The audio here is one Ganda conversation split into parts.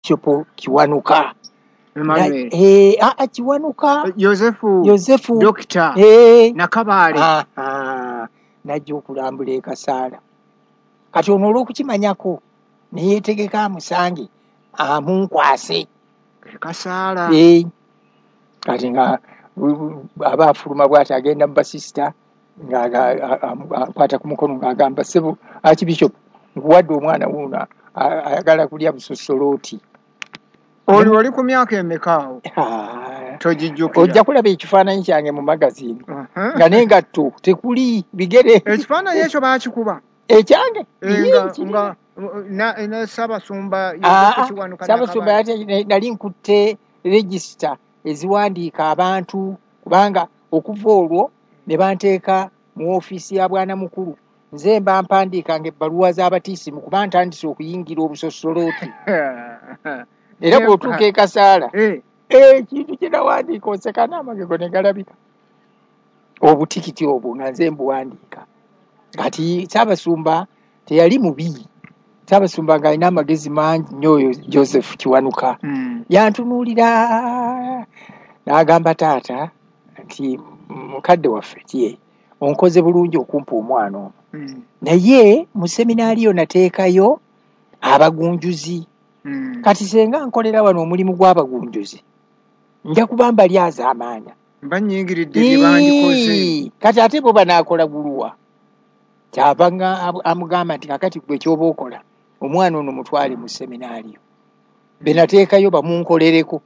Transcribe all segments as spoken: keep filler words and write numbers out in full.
Chopo Kiwanuka. Emmanuel. Eh, ah, Kiwanuka. Yosefu. Yosefu. Doctor. Eh. Nakabale. Ah, ah. Najja okulambula e Kasaala. Kati ono olw'okukimanyako ne yeetegeka amusange amunkwase. Kasaala. Eh. Kati nga aba afuluma bw'ati agenda mu basisita ng'akwata ku mukono ng'agamba ssebo Archbishop nkuwadde omwana wuuno ayagala kulya busosolooti. Oli oli ku myaka emeka awo? Tojijjukira. Ojja kulaba ekifaananyi kyange mu magazini nga n'engatto tekuli bigere. Ekifaananyi ekyo baakikuba? Ekyange? Nga ne Ssaabasumba Kiwanuka. Ssaabasumba yate nali nkutte regisita eziwandiika abantu kubanga okuva olwo ne banteeka mu ofiisi ya bwana mukulu. Nze mba mpandiikanga ebbaluwa z'abatiisimu kuba ntandise okuyingira obusosolooti. Era bw'otuuka e Kasaala ekintu kye nawandiika oseka n'amagego ne galabika. Obutikiti obwo nga nze mbuwandiika. Kati Ssaabasumba teyali mubi. Ssaabasumba ng'alina amagezi mangi nnyo oyo Joseph Kiwanuka. Yantunuulira n'agamba taata nti mukadde waffe kiye onkoze bulungi okumpa omwana ono. Naye mu seminaari yo nateekayo abagunjuzi. Kati senga nkolera wano omulimu gw'abagunjuzi nja kuba mbali azaamaanya. Bannyingiridde bye bandikoze. Kati ate bo banaakola guluwa. Kyava nga amugamba nti kakati gwe ky'oba okola omwana ono mutwale mu seminaari yo. Be nateekayo bamunkolereko.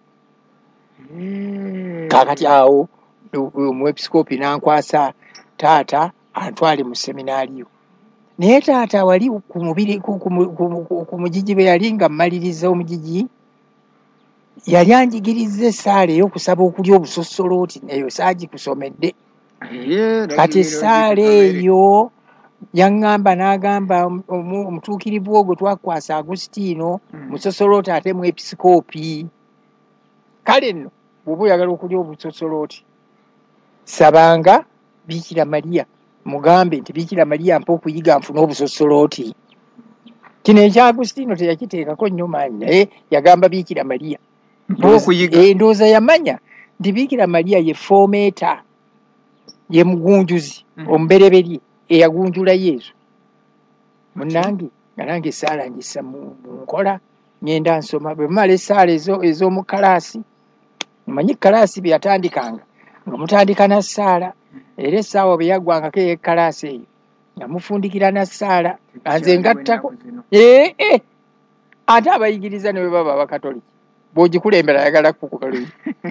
Kakati awo omwepisikoopi n'ankwasa taata antwale mu seminaari yo. Naye taata wali ku mubiri ku mugigi bwe yali nga mmaliriza omugigi yali anjigiriza essaala ey'okusaba okulya obusosolooti eyo saagikusomedde. Kati essaala eyo yaŋŋamba n'agamba omutuukirivu ogwo twakwasa Agustino musosolooti ate mu episikoopi. Kale nno bw'oba oyagala okulya obusosolooti sabanga Biikira Mariya mugambe nti Biikira Mariya mpa okuyiga nfune obusosolooti. Kino ekya Agustino teyakiteekako nnyo maanyi naye yagamba Biikira Mariya endowooza yamanya nti Biikira Mariya ye foomeeta ye mugunjuzi omubereberye eyagunjula Yesu. Munnange nga nange essaala ngissa mu nkola ngenda nsoma bwe mala essaala ez'omu kalaasi mumanyi kalaasi bye yatandikanga nga mutandika na ssaala era essaawa bwe yaggwangako ey'ekalaasi eyo nga mufundikira na ssaala nga nze ngattako. Ee ate abayigiriza ne bwe baba Abakatoliki bw'ogikulembera ayagala kukuba luyi.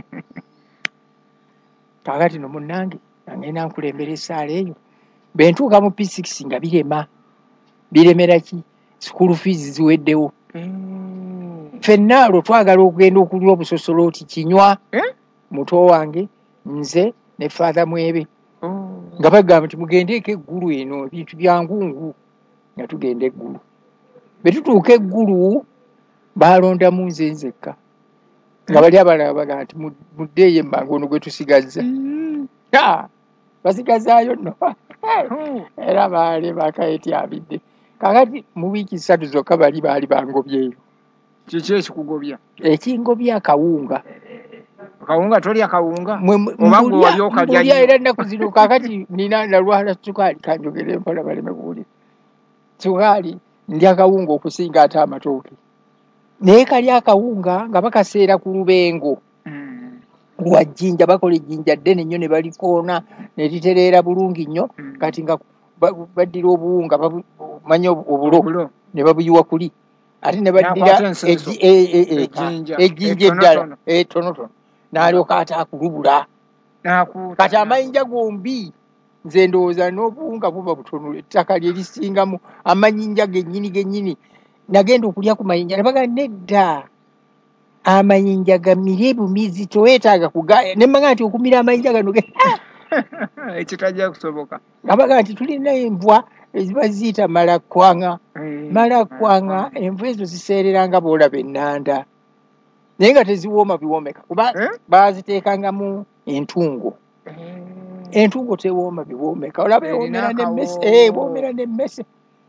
Kaakati no munnange nga ngenda nkulembera essaala eyo bwe ntuuka mu P six nga birema biremera ki school fees ziweddewo. Ffenna alwo twagala okugenda okulya obusosolooti Kinywa muto wange nze ne Father Mwebe nga bagamba nti mugendeeko eggulu eno ebintu bya ngungu nga tugenda eggulu. Bwe tutuuka eggulu baalondamu nze nzekka nga bali abalala bagamba nti muddeeyo emmangu ono gwe tusigazza. Basigazaayo nno era baali bakaetyabidde. Kakati mu wiiki ssatu zokka bali baali bangobyeyo. Kiki ekikugobya? Ekingobya akawunga. Kawunga tolya kawunga? Mbulya era ennaku zino kakati nina nalwala sukaali kanjogere mpola baleme kuwulira. Sukaali ndya kawunga okusinga ate amatooke. Naye kali akawunga nga bakaseera ku lubengo lwa jjinja bakola ejjinja ddene nnyo ne balikoona ne litereera bulungi nnyo. Kati nga baddira obuwunga manya obulo ne babuyiwa kuli ate ne baddira ejjinja eddala ettonotono n'alyoka ate akulubula. Kati amayinja gombi nze ndowooza n'obuwunga buba butono ettaka lye lisingamu amanyinja gennyini gennyini. Nagenda okulya ku mayinja ne bagamba nedda amayinja gamire bumizi toweetaaga kugaaya. Ne mbaga nti okumira amayinja gano ekitajja kusoboka. Nga baga nti tulina envwa eziba ziyita malakwanga. Malakwanga envwa ezo ziseereranga boolaba ennanda naye nga teziwooma biwoomeka kuba baaziteekanga mu entungo. Entungo tewooma biwoomeka olaba ewoomera n'emmese. Ewoomera n'emmese.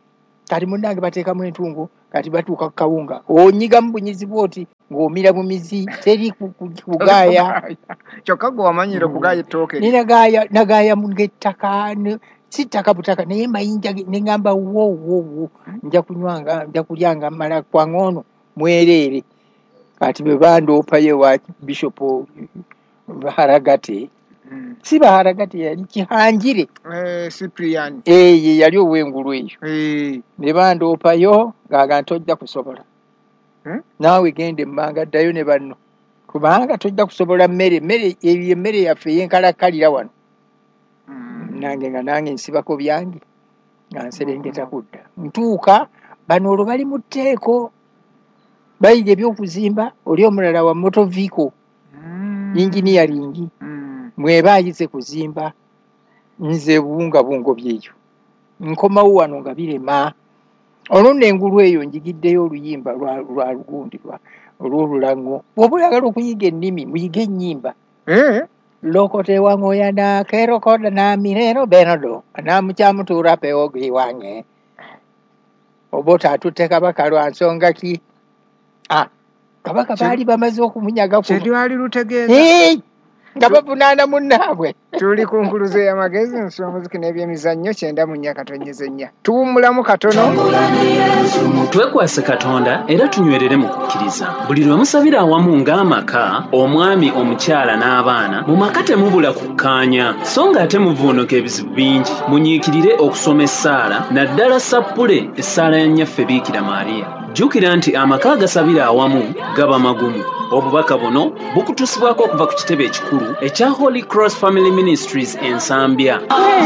kati munnange bateekamu entungo kati batuuka ku kawunga onyiga mu bunyizi bwoti ng'omira mu mizi teri kugaaya kyokka gwe wamanyire okugaaya ettooke ni nagaaya nagaaya mu ng'ettaka si ttaka butaka naye mayinja ne ŋŋamba wo wo wo nja kunywanga nja kulyanga mala kwa ng'ono mwereere kati bwe bandoopayo wa bishopu Baharagate Mm. si Baharagate yali Kihanjire eh Cyprian eh ye yali ow'engulu eyo eh ne bandoopayo ngaaga tojja kusobola hmm? naawe gende emmanga ddayo ne banno kubanga tojja kusobola mmere mmere eyo emmere yaffe ey'enkalakkalira wano mm. nange nga nange nsibako byange nga nserengeta kudda ntuuka bano olwo bali mu tteeko bayiga ebyokuzimba oli omulala wa motor vehicle mm. engineering mm. mwebayize kuzimba nze bunga bungo byeyo nkomawo wano nga birema olwo n'engulu eyo njigiddeyo oluyimba lwa lwa lugundi lwa olw'olulango bw'oba oyagala okuyiga ennimi muyiga ennyimba eh lokote wangoya na kero koda na mirero benodo na mukyamutuura peogi wange obota atutte kabaka lwa nsonga ki ah kabaka baali bamaze okumunyaga ku kyali lutegeeza hey nga bavunaana munnaabwe tuli ku nkuluze y'amagezi nsonga n'ebyemizannyo kyenda mu nnya katonyeze nnya tuwummulamu katono twekwase Katonda era tunywerere mu kukkiriza buli lwe musabira awamu ng'amaka omwami omukyala n'abaana mu maka temubula kukkaanya so nga ate muvuunuka ebizibu bingi munyiikirire okusoma essaala naddala sappule essaala ya nnyaffe Biikira Maariya jjukira nti amaka agasabira awamu gaba magumu obubaka buno bukutusibwako okuva ku kitebe ekikulu ekya Holy Cross Family Ministries ensambya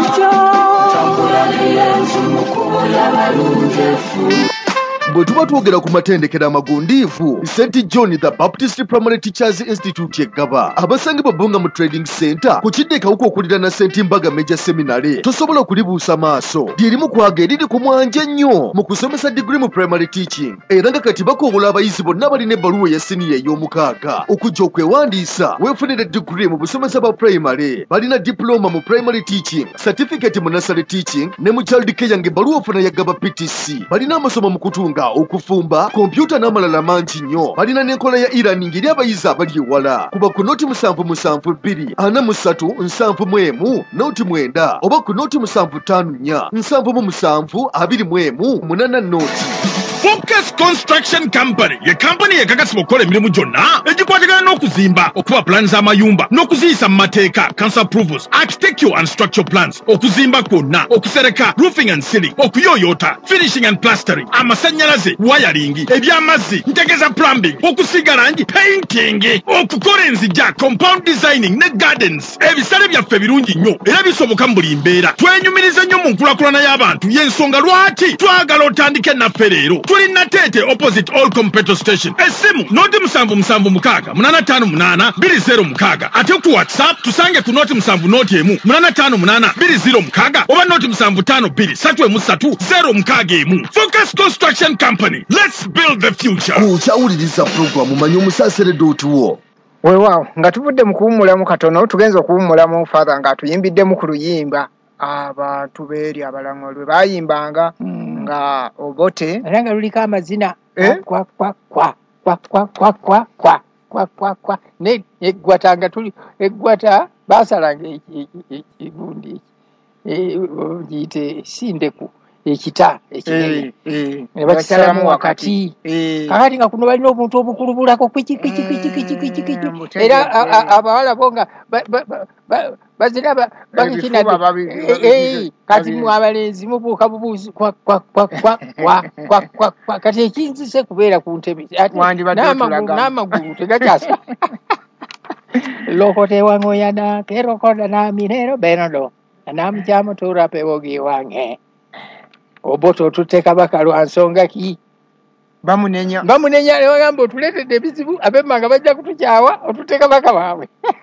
bwe tuba twogera ku matendekero amagundiivu Saint John the Baptist Primary Teachers Institute eggaba abasangibwa Bbunga mu Trading Center ku kidde kawuka okulira na Saint Mbaga Major Seminary tosobola kulibuusa maaso lyerimu kwaga eriri ku mwanja nnyo mu kusomesa degree mu primary teaching era nga kati bakoobola abayizi bonna abalina ebbaluwa ya siniya ey'omukaaga okujja okwewandiisa weefunire degree mu busomesa bwa primary balina diploma mu primary teaching certificate mu nursery teaching ne mu child care ng'ebbaluwa ofuna yaggaba P T C balina amasomo mu kutunga okufumba kompyuta n'amalala mangi nnyo balina n'enkola ya e-learning eri abayizi abali ewala kuba ku nooti musanvu musanvu bbiri ana mu ssatu nsanvu mu emu nooti mwenda oba ku nooti musanvu ttaano nnya nsanvu mu musanvu abiri mu emu munaana nooti Focus Construction Company ye company yekakasibwa okukola emirimu gyonna egikwatagana n'okuzimba okuba plan z'amayumba n'okuziyisa mu mateeka council approvals architectural and structural plans okuzimba kwonna okusereka roofing and ceiling okuyooyoota finishing and plastering amasannyalaze wiring eby'amazzi ntegeza plumbing okusiga langi painting okukola enzija compound designing ne gardens ebisale byaffe birungi nnyo era bisoboka mu buli mbeera twenyumiriza nnyo mu nkulakulana y'abantu y'ensonga lwaki twagala otandike naffe leero tuli Natete opposite Allcom petrol station esimu noti musanvu musanvu mukaaga munana ttaano munaana bbiri zero mukaaga ate ku whatsapp tusange ku noti musanvu noti emu munana ttaano munaana bbiri zero mukaaga oba noti musanvu ttaano bbiri ssatu emu ssatu zero mukaaga emu Focus Construction Company let's build the future. okyawuliriza pulogulamu manyi omusaasere dootuwo weewaawo nga tuvudde mu kuwummulamu katono tugenza okuwummulamu father nga atuyimbiddemu ku luyimba abantu beeri abalangwa lwe bayimbanga nga obote era nga luliko amazina Eh? kwa kwa kwa kwa kwa kwa kwa kwa kwa kwa kwa ne eggwata nga tuli eggwata baasalanga ekigundi giyite sindeku ekita ekinene ne bakisalamu wakati kakati nga kuno balina obuntu obukulubulako kwiki kwiki kwiki kwiki kwiki kwiki era abawala bo nga bazina bakikina kati mu abalenzi mubuuka bubuuzi kwa kwa kwa kwa kwa kwa kwa kati ekinzise kubeera ku ntebe n'amagulu tegakyasa lokote wangoyana kerokoda na mirero benodo namukyamutuura pewogi wange oboto otutte kabaka lwa nsonga ki bamunenya bamunenya nebagamba otuleetedde ebizibu ab'emmanga bajja kutukyawa otutte kabaka waabwe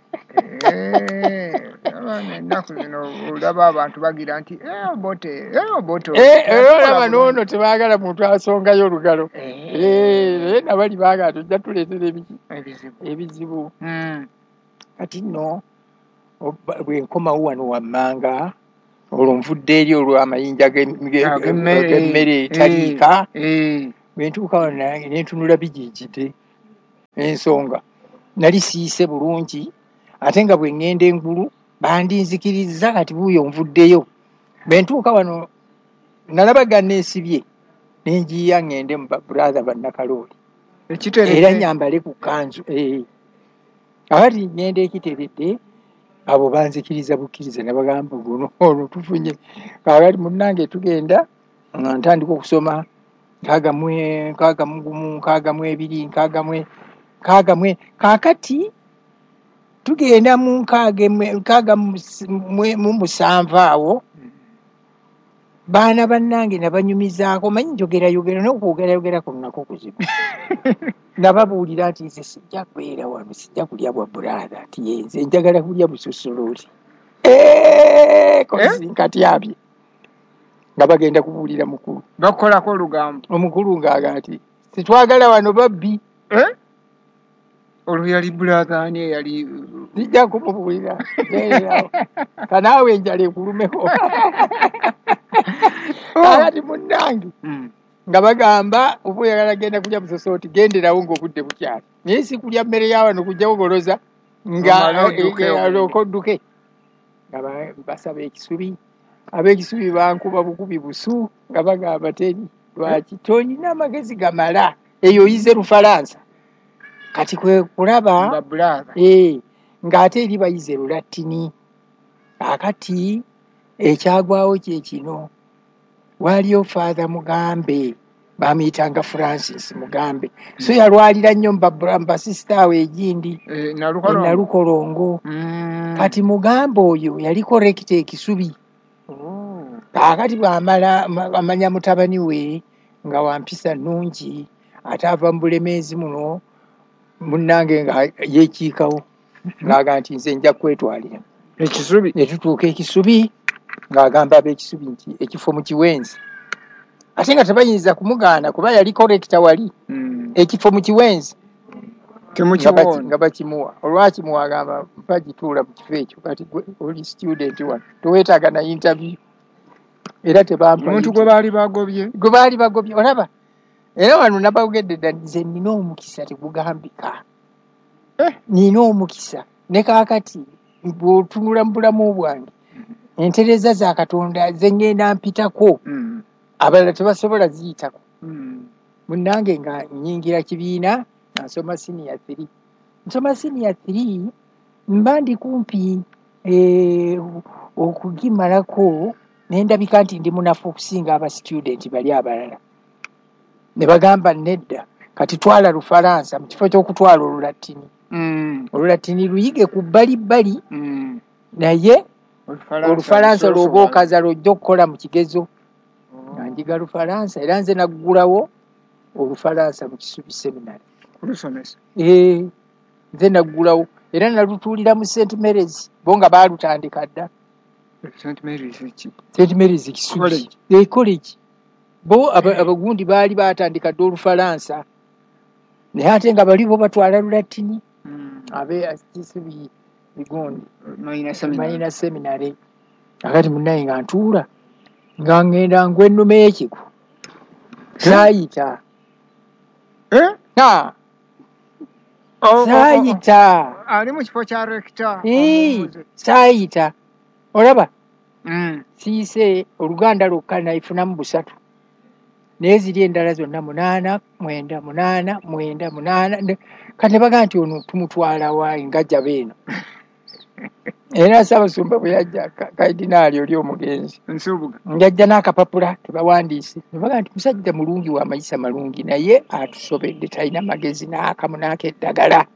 ennaku zino olaba abantu bagira nti obote obote olaba noono tebaagala muntu asongayo olugalo naye nabali baagala tujja tuleetera ebizibu kati nno bwe nkomawo wano wammanga olwo nvudde eri olwo amayinja g'emmere etaliika bwe ntuuka wano nange ne ntunula bijiikidde ensonga nali siise bulungi ate nga bwe ŋŋenda engulu bandinzikiriza kati buuyo nvuddeyo bwe ntuuka wano nalaba ganneesibye ne njiya ŋŋende mu babrother bannakalooli era nyambale ku kkanzu akati ŋŋenda ekiteredde abo banzikiriza bukkiriza ne bagamba guno ono tufunye kaakati munnange tugenda nga ntandika okusoma nkaaga mu nkaaga mu gumu nkaaga mu ebiri nkaaga mu nkaaga mu kaakati tugenda mu nkaaga nkaaga mu musanvu awo baana bannange nabanyumizaako manyi njogerayogera n'okwogerayogera kuno nako kuzibu nababuulira nti nze sijja kubeera wano sijja kulya bwa brother nti yenze njagala kulya busosololi kozinkatyabye nga bagenda kubuulira mukulu bakolako olugambo omukulu ngaaga nti sitwagala wano babbi olwo yali brother ani eyali sijja kumubuulira kanaawe enjala ekulumeho kakati munnange nga bagamba oba oyagala genda kulya busosooti genderawo ng'obudde bukyali naye si kulya mmere ya wano kujja wogoloza nga alooka odduke nga basaba ekisubi ab'ekisubi bankuba bukubi busu nga bagamba teri lwaki tolina amagezi gamala eyo oyize lufalansa kati kwe kulaba ng'ate eri bayize lulatini akati ekyagwawo kye kino waliyo Father Mugambe bamuyitanga Francis Mugambe so yalwalira nnyo mbasisita we egindi nalukolongo kati Mugambe oyo yali korekita ekisubi kaakati bw'amala amanya mutabani we nga wampisa nnungi ate ava mu bulemeezi muno munnange nga yeekiikawo ng'aga nti nze nja kwetwalira ekisubi ne tutuuka ekisubi ng'agamba ab'ekisubi nti ekifo mu kiwenzi ate nga tebayinza kumugaana kuba yali korekita wali ekifo mu kiwenzi nga bakimuwa olwakimuwa agamba mpagituula mu kifo ekyo kati oli student wano toweetaaga na interview era tebampa omuntu gwe baali bagobye gwe baali bagobye olaba era wano nabawugedde dda nze nina omukisa tegugambika nina omukisa ne kaakati bw'otunula mu bulamu bwange entereza za Katonda ze ngenda mpitako abalala tebasobola ziyitako munnange nga nnyingira kibiina nasoma senior three nsoma senior three mba ndi kumpi okugimalako nendabika nti ndi munafu okusinga aba student bali abalala ne bagamba nedda kati twala Lufalansa mu kifo ky'okutwala Olulatini Olulatini luyige ku bbalibbali naye Olufalansa lw'oba okaza lw'ojja okukola mu kigezo nga njiga Lufalansa era nze naggulawo Olufalansa mu Kisubi seminary kulusomesa nze naggulawo era nalutuulira mu Saint Mary's bo nga baalutandika dda Saint Mary's ki Saint Mary's Kisubi college bo abagundi baali baatandika dda Olufalansa naye ate nga bali bo batwala Lulatini abe Kisubi bigundi mayina seminary akati munnaye nga ntuula nga ngenda ngw'ennume y'ekigo saayita saayita ali mu kifo kya rector saayita olaba siise Oluganda lwokka nayifunamu busatu naye ziri endala zonna munaana mwenda munaana mwenda munaana kati ne baga nti ono tumutwala wa engajja beeno era Ssaabasumba bwe yajja kayidinaali oli omugenzi njajja n'akapapula tebawandiise ne baga nti musajja mulungi wa mayisa malungi naye atusobedde talina magezi n'akamu n'akeddagala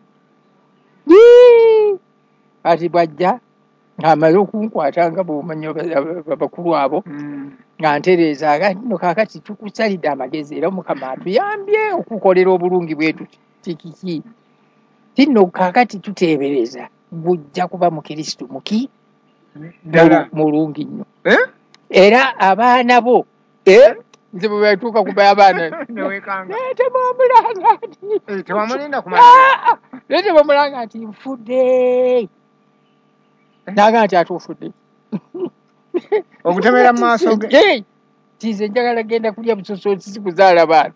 kati bwajja ng'amaze okunkwata nga bw'omanya bakulu abo nga ntereeza aga nno kaakati tukusalidde amagezi era Mukama atuyambye okukolera obulungi bwetu tikiki tinno kaakati tuteebereza bujja kuba Mukristo muki mulungi nnyo era abaana bo nze bwe batuuka ku abaana tebamulanga nti tewamulinda naye tebamulanga nti nfudde naga nti ate ofudde okutemera mu maaso ge. Hey, tize njagala genda kulya busosooti si kuzaala baana.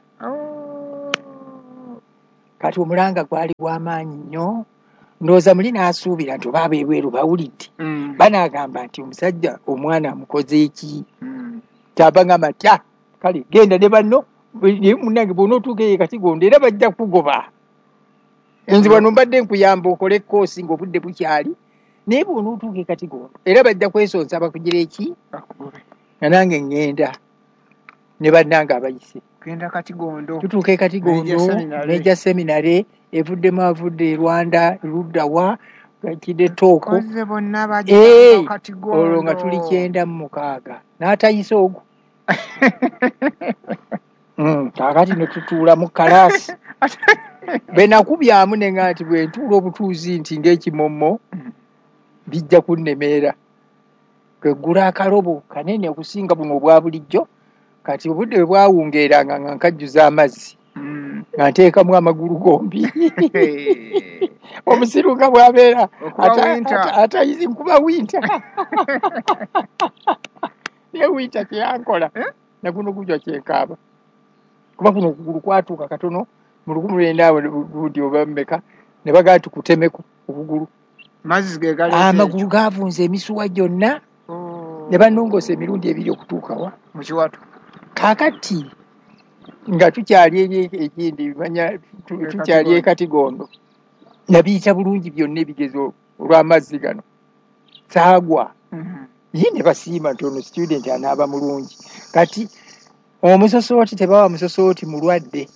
Kati omulanga gwali gw'amaanyi nnyo, ndowooza muli n'asuubira nti oba abeebweru bawulidde. Mm. Banagamba nti omusajja omwana amukoze eki. Mm. Kyava ngamba tya kale genda ne banno munnange bw'onootuuka eyo Katigondo era bajja kugoba. Nze wano mbadde nkuyamba okole ekkoosi ng'obudde bukyali naye bw'onootuuka e Katigondo era bajja kwesonsa bakugira eki nga nange ŋŋenda ne bannange abayise. Genda Katigondo. Tutuuka e Katigondo n'ejja seminare evuddemu avudde e Rwanda erudda wa gakidde tooko. Koze bonna bajja Katigondo. Olwo nga tuli kyenda mu mukaaga n'atayise ogwo. Mm, kaakati ne tutuula mu kalaasi. Be nakubyamu ne nga nti bwe ntuula obutuuzi nti ng'ekimommo bijja kunnemeera. Kweggula akalobo kanene okusinga buno obwa bulijjo. Kati obudde bwe bwawungeeranga nga nkajjuza amazzi. Mm. Nga nteekamu amagulu gombi. Omusiru nga bw'abeera atayizi nkuba winta. Naye winta kyeyankola na guno gujja kyenkaaba. Kuba kuno okugulu kwatuuka katono mu lukumi lwenda awo bundi oba mmeka ne bagaa tukutemeko obugulu. Mazzi ge galeeta amagulu gaavunza emisuwa gyonna ne bannongoosa emirundi ebiri okutuuka wa mu Kiwato. Kaakati nga tukyali eri ekindi manya tukyali e Katigondo nabiyita bulungi byonna ebigezo olw'amazzi gano saagwa. Ye ne basiima nti ono student anaaba mulungi. Kati omusosooti tebawa musosooti mulwadde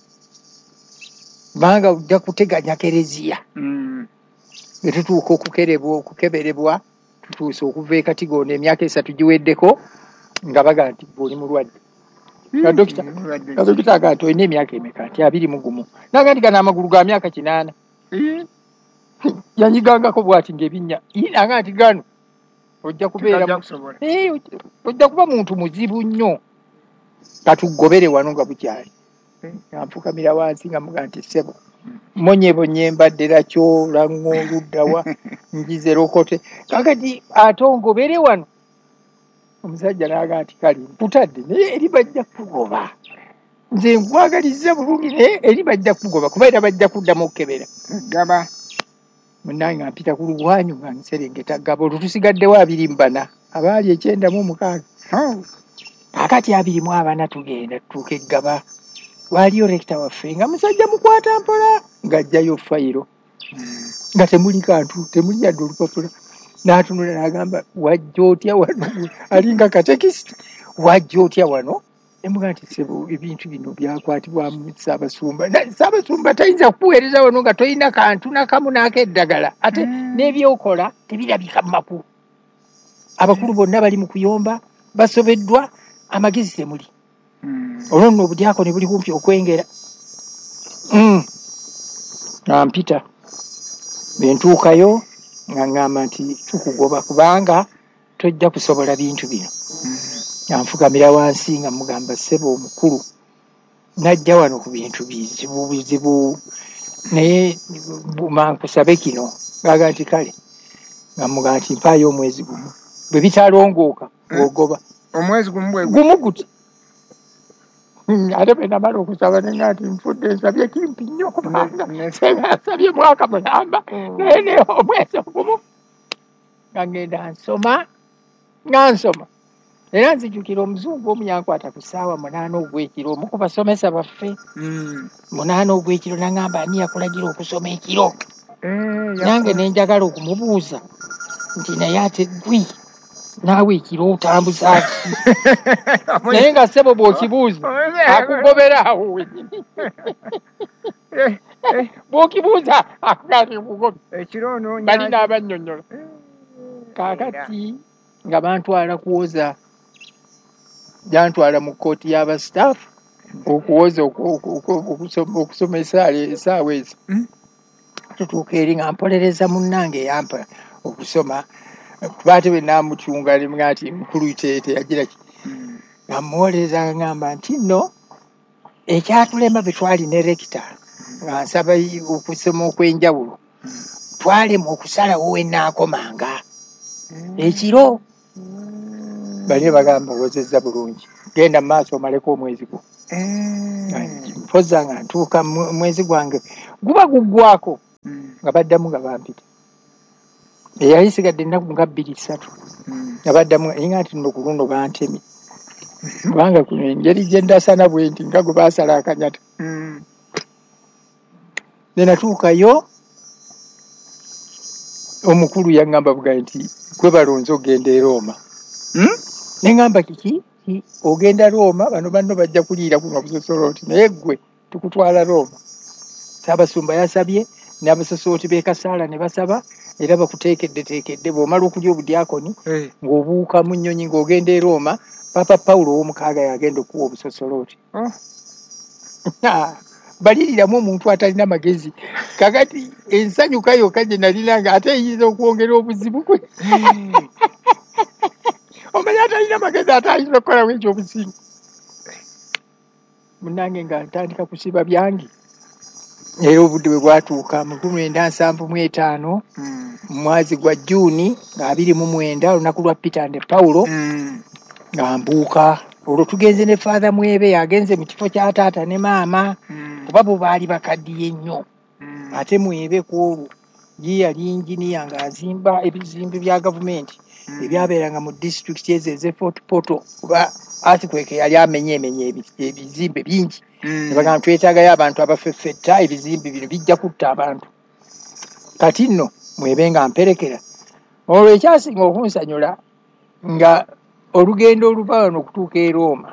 banga ojja kuteganya kereziya. Mm. Bwe tutuuka okukerebwa okukeberebwa tutuuse okuva e Katigondo emyaka esatu giweddeko nga baga nti bw'oli mulwadde. Nga dokita nga dokita aga nti olina emyaka emeka nti abiri mu gumu naga nti gano amagulu ga myaka kinaana. Yanyigangako bw'ati ng'ebinnya naga nti gano ojja kubeera ojja kuba muntu muzibu nnyo. Katugobere wano nga bukyali. Nfukamira wansi nga muga nti ssebo monyebonye mbadde lakyo lango oluddawa njize lokote kakati ate ongobere wano. Omusajja n'aga nti kali mputadde naye eri bajja kugoba nze nkwagaliza bulungi naye eri bajja kugoba kuba era bajja kuddamu okukebera gaba. Munnange mpita ku lugwanyu nga nserengeta gaba olwo tusigaddewo abiri mu bana abaali ekyenda mu mukaaga. Kakati abiri mu abana tugenda tutuuka e Gaba. Waaliyo rekita waffe nga musajja mukwata mpola ng'ajjayo fayiro nga temuli kantu temuli yadde olupapula. N'atunula n'agamba wajja otya wano alinga katekisiti wajja otya wano. Emuga nti ssebo ebintu bino byakwatibwamu Ssaabasumba. Ssaabasumba tayinza kukuweereza wano nga tolina kantu nakamu n'akeddagala ate n'ebyokola tebirabika mu makulu. Abakulu bonna bali mu kuyomba basobeddwa amagezi temuli. Olwo nno obudyakoni buli kumpi okwengera. Nampita bwe ntuukayo nga ŋŋamba nti tukugoba kubanga tojja kusobola bintu bino. Nanfukamira wansi nga mugamba ssebo omukulu najja wano ku bintu bizibu bizibu naye mankusabe kino gaga nti kale nga mugamba nti mpaayo omwezi gumu bwe bitalongooka bwogoba. Omwezi gumu bwe gumu guti ate bwe namala okusaba ne nga nti nfudde nsabye kimpi nnyo kubanga nsabye mwaka mulamba naye ne omwezi ogumu nga ngenda nsoma nga nsoma. Era nzijukira omuzungu omunyankwata ku ssaawa munaana ogw'ekiro omu ku basomesa baffe munaana ogw'ekiro n'aŋŋamba ani yakulagira okusoma ekiro. Nange ne njagala okumubuuza nti naye ate ggwi naawe ekiro otambuza ki? Naye nga ssebo bw'okibuuza akugobera awo wennyini. Bw'okibuuza akugamba okugobe bali n'abannyonnyola. Kaakati nga bantwala kuwoza jantwala mu kkooti y'abasitaafu okuwoza okusoma essaawa ezo. Tutuuka eri nga mpolereza munnange eyampa okusoma kuba ate bwe naamukyunga nga nti mukulu teyagira ki nga muwolereza nga ŋŋamba nti nno ekyatulema bwe twali ne rekita nga nsaba okusoma okw'enjawulo twalema okusalawo we nnaakomanga ekiro bali bagamba owezezza bulungi genda mu maaso omaleko omwezi gwo mpozza nga ntuuka mwezi gwange guba guggwako nga baddamu nga bampita eyali sigadde ennaku nga bbiri ssatu nga baddamu inga nti nno ku luno bantemye kubanga kuno engeri gye ndasana bwe nti nga gwe baasala akanyata ne natuukayo omukulu yaŋŋamba bugaye nti gwe balonze ogenda e Roma ne ŋŋamba kiki ogenda Roma bano banno bajja kuliira kuno busosoloti naye gwe tukutwala Roma Ssaabasumba yasabye n'abasosooti b'e Kasaala ne basaba era bakuteekedde teekedde bw'omala okulya obudyakoni ng'obuuka mu nnyonyi ng'ogenda e Roma Papa Pawulo ow'omukaaga yagenda okuwa obusosolooti baliriramu omuntu atalina magezi kakati ensanyuka yokka gye nalina nga ate eyinza okwongera obuzibu bwe omanya atalina magezi ate ayinza okukolawo ekyobuzibu munange nga ntandika kusiba byange era obudde bwe bwatuuka mu lukumi lwenda nsanvu mu etaano mu mwezi gwa Jjuuni nga abiri mu mwenda olunaku lwa Peter ne Pawulo nga mbuuka olwo tugenze ne Father Mwebe agenze mu kifo kya taata ne maama kuba bo baali bakaddiye nnyo ate Mwebe ku olwo ye yali inginiya ng'azimba ebizimbe bya gavumenti ebyabeeranga mu disitulikiti ezo ez'e Fort Portal kuba earthquake yali amenyeemenye ebizimbe bingi ne bagamba twetaagayo abantu abafeffetta ebizimbe bino bijja kutta abantu kati nno Mwebe nga mperekera olwo ekyasinga okunsanyula nga olugendo oluva wano okutuuka e Roma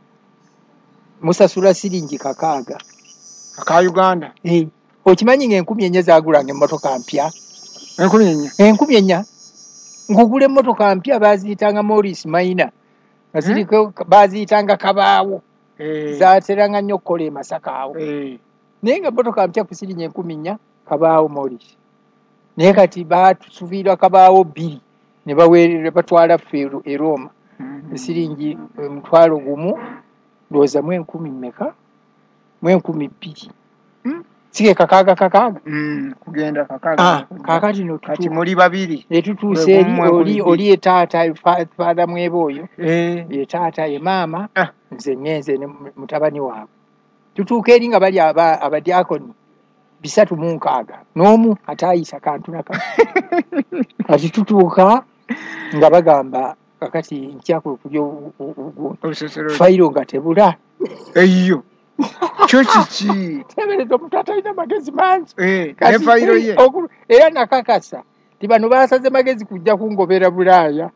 musasula siringi kakaaga aka Uganda okimanyi ng'enkumi ennya zaagulanga emmotoka mpya enkumi ennya enkumi ennya ng'ogula emmotoka mpya baaziyitanga Morris Maina nga ziriko baaziyitanga kabaawo zaateranga nnyo okukola e Masaka awo naye nga emmotoka mpya ku siringi enkumi nnya kabaawo Morris naye kati baatusuubirwa kabaawo bbiri ne baweerera batwala ffe e Roma siringi omutwalo gumu ndowooza mu enkumi mmeka mu enkumi bbiri sige kakaaga kakaaga kugenda kakaaga kaakati no kati muli babiri etutuuse eri oli oli etaata Father Mwebe oyo ye taata ye maama nze ngenze ne mutabani waabwe tutuuka eri nga bali abadyakoni bisatu mu nkaaga n'omu ataayisa kantu naka kati tutuuka nga bagamba kakati nkyakula okulya fayiro nga tebula eyo kyo kiki tebereza omuntu atalina magezi mangi nefayiro ye era nakakasa ti bano basaze magezi kujja kungobera Bulaaya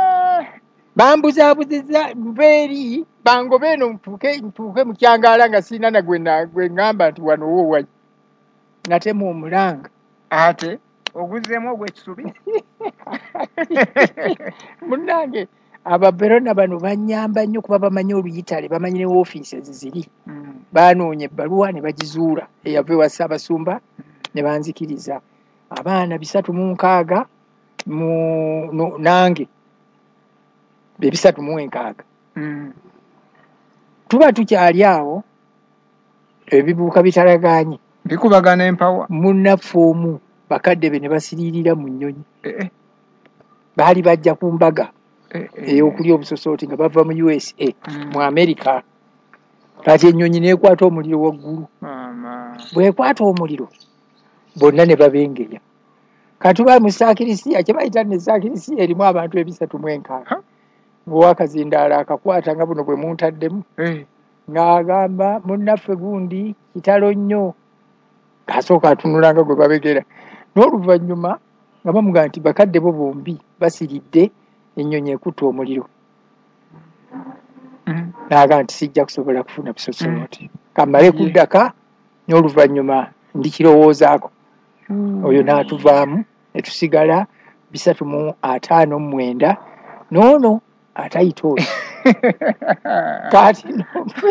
bambuzaabuziza mbeeri bangobe eno ntuuke ntuuke mu kyangaala nga sirina na gwe ŋŋamba nti wano woowai natemu omulanga ate oguzeemu ogw'ekisubi munnange ababerona bano banyamba nnyo kuba bamanyi oluyitale bamanyi ne woofiisi ziri baanoonya ebbaluwa ne bagizuula eyava ewa Ssaabasumba ne banzikiriza abaana bisatu mu nkaaga mu nange be bisatu mu enkaaga tuba tukyali awo ebibuuka bitalagaanye bikubagana empawa munnaffe omu bakadde be ne basiriirira mu nnyonyi baali bajja ku mbaga ey'okulya obusosooti nga bava mu U S A mu Amerika kati ennyonyi neekwata omuliro waggulu bwekwata omuliro bonna ne babengeya katuba mu saakirisiya kye bayita ne saakirisiya erimu abantu ebisatu mu enkaaga ng'owakazindaala akakwata nga buno bwe muntaddemu ng'agamba munnaffe gundi kitalo nnyo kasooka atunulanga gwe babegera n'oluvannyuma nga bamugamba nti bakadde bo bombi basiridde ennyonyi ekutta omuliro n'agamba nti sijja kusobola kufuna bisosoloti kammale kuddaka n'oluvannyuma ndikirowoozaako oyo n'atuvaamu ne tusigala bisatu mu ataano mu mwenda noono atayita oyo kati no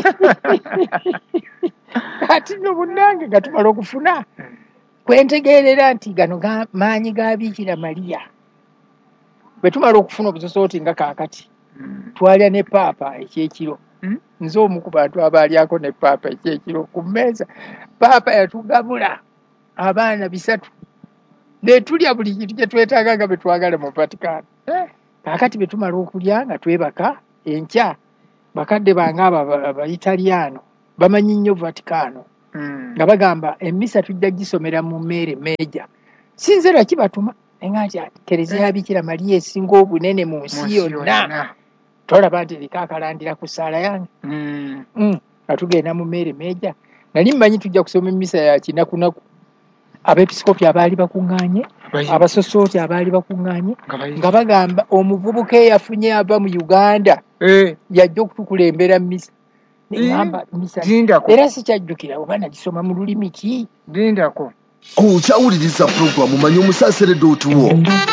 kati no munnange nga tumala okufuna kwentegeerera nti gano maanyi ga Biikira Mariya bwe tumala okufuna obusosooti nga kaakati twalya ne paapa ekyekiro nze omu ku bantu abaalyako ne paapa ekyekiro ku mmeeza paapa yatugabula abaana bisatu ne tulya buli kintu kye twetaaga nga bwe twagala mu Vatican kakati bwe tumala okulya nga twebaka enkya bakadde bange Abaitaliano bamanyi nnyo Vaticano nga bagamba emmisa tujja gisomera mu Mary Major sinze lwaki batuma engati Kereziya ya Bikira Maria esinga obunene mu nsi yonna tolaba nti eriko akalandira ku ssaala yange nga tugenda mu Mary Major nali mmanyi tujja kusoma emmisa ya kinakunaku abepiskopi abaali bakuŋŋaanye abasosooti abaali bakuŋŋaanye nga bagamba omuvubuka eyafunye ava mu Uganda yajja okutukulembera mmisa neŋŋamba mmisa era sikyajjukira oba nagisoma mu lulimi ki lindako okyawuliriza pulogulamu manyi omusaasere dootuwo.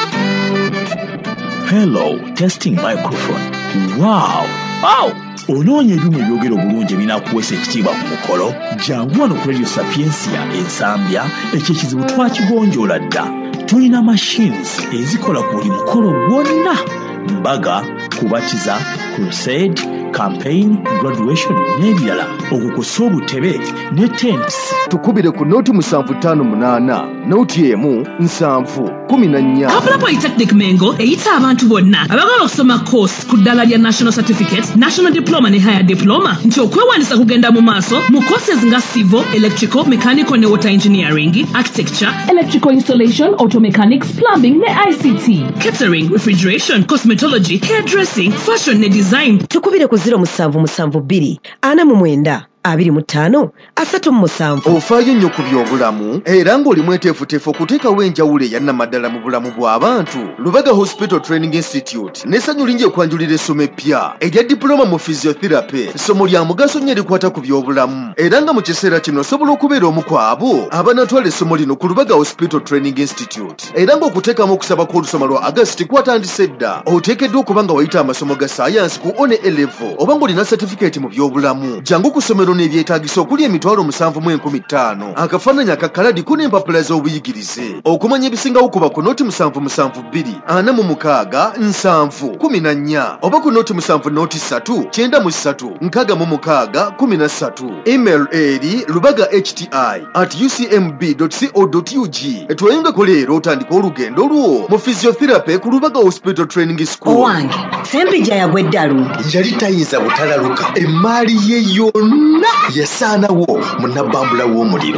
Hello, testing microphone. Wow! Wow! Onoonya ebyuma ebyogera obulungi ebinaakuweesa ekitiibwa ku mukolo jangu wano ku Radio Sapiensia ensambya ekyo ekizibu twakigonjoola dda. Tulina machines ezikola ku buli mukolo gwonna: mbaga, kubatiza, crusade, campaign, graduation n'ebirala, okukusa obutebe ne tents. Tukubire ku nooti musanvu ttaano munaana nooti emu nsanvu kumi na nnya. Kampala Polytechnic Mengo eyita abantu bonna abagala okusoma course ku ddala lya National Certificate, National Diploma ne Higher Diploma nti okwewandiisa kugenda mu maaso mu courses nga Civil, Electrical, Mechanical ne Water Engineering, Architecture, Electrical Installation, Auto Mechanics, Plumbing ne I C T, Catering, Refrigeration, Cosmetology, Hairdressing, Fashion ne Design. Tukubire ku zero musanvu musanvu bbiri ana mu mwenda abiri mu ttaano asatu mu musanvu. Ofaayo nnyo ku by'obulamu era ng'oli mweteefuteefu okuteekawo enjawulo eyannamaddala mu bulamu bw'abantu. Lubaga Hospital Training Institute n'essanyu lingi ekwanjulira essomo eppya erya diploma mu physiotherapy, essomo lya mugaso nnyo erikwata ku by'obulamu era nga mu kiseera kino osobola okubeera omu ku abo abanatwala essomo lino ku Lubaga Hospital Training Institute era ng'okuteekamu okusaba kw'olusoma lwa August kwatandise dda. Oteekeddwa okuba nga wayita amasomo ga science ku one A level oba ng'olina certificate mu by'obulamu. Jangu ku ssomero n'ebyetaagisa okuli emitwalo musanvu mu enkumi ttaano, akafaananyi akakaladi ku n'empapula z'obuyigirize. Okumanya ebisingawo kuba ku nooti musanvu musanvu bbiri ana mu mukaaga nsanvu kumi na nnya oba ku nooti musanvu nooti ssatu kyenda mu ssatu nkaaga mu mukaaga kumi na ssatu. Email eri lubaga h t i at u c m b dot co dot u g. Tweyongeko leero otandika olugendo lwo mu physiotherapy ku Lubaga Hospital Training School. Owange Sempija yagwe ddalu yali tayinza butalaluka emmaali ye yonna yasaanawo munabbambula w'omuliro.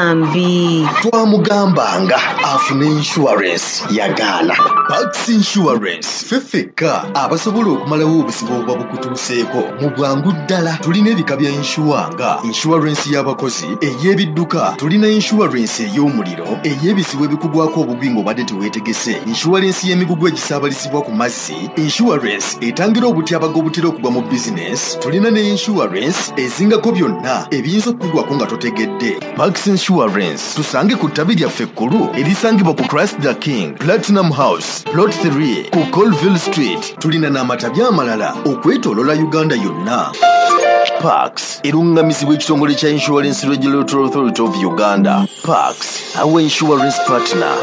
bambi Twamugambanga afune insurance yagaana. Pax Insurance ffe ffekka abasobola okumalawo obuzibu obuba bukutuuseeko mu bwangu ddala. Tulina ebika bya inshuwa nga insurance y'abakozi, ey'ebidduka, tulina insurance ey'omuliro, ey'ebizibu ebikugwako obugwi ng'obadde teweetegese, insurance y'emigugu egisaabalisibwa ku mazzi, insurance etangira obutyabaga obutera okugwa mu bizinesi, tulina ne insurance ezingako byonna ebiyinza okukugwako nga totegedde. Pax Insurance tusange ku ttabi lyaffe ekkulu erisangibwa ku Christ the King, Platinum House, Plot three ku Colville Street. Tulina n'amatabi amalala okwetoolola Uganda yonna. Pax erungamizibwa ekitongole kya Insurance Regulatory Authority of Uganda. Pax, our insurance partner.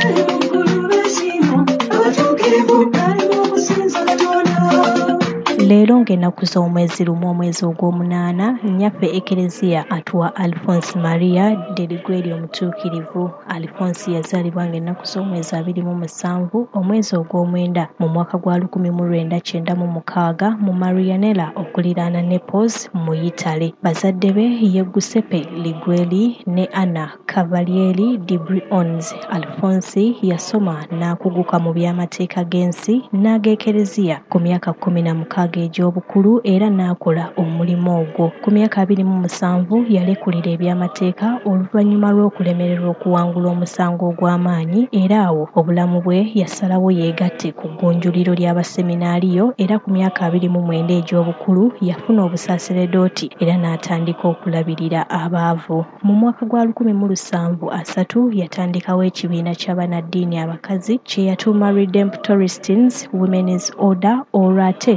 Leero ng'ennaku z'omwezi lumu omwezi ogw'omunaana nnyaffe Ekereziya atuwa Alphonse Maria Deligweri omutuukirivu. Alphonse yazaalibwa ng'ennaku z'omwezi abiri mu musanvu omwezi ogw'omwenda mu mwaka gwa lukumi mu lwenda kyenda mu mukaaga mu Marianella okuliraana Naples mu Italy. Bazadde be ye Giuseppe Liguori ne Anna Cavalieri di Briones. Alphonse yasoma n'akuguka mu by'amateeka g'ensi n'ag'Ekereziya ku myaka kkumi na mukaaga egy'obukulu era n'akola omulimu ogwo. Ku myaka abiri mu musanvu yalekulira eby'amateeka oluvannyuma lw'okulemererwa okuwangula omusango ogw'amaanyi era awo obulamu bwe yasalawo yeegatte ku ggunjuliro ly'abaseminaaliyo era ku myaka abiri mu mwenda egy'obukulu yafuna obusaaseredooti era n'atandika okulabirira abaavu. Mu mwaka gwa lukumi mu lusanvu asatu yatandikawo ekibiina ky'abannaddiini abakazi kye yatuuma Redemptoristines Women's Order olwate mu mwaka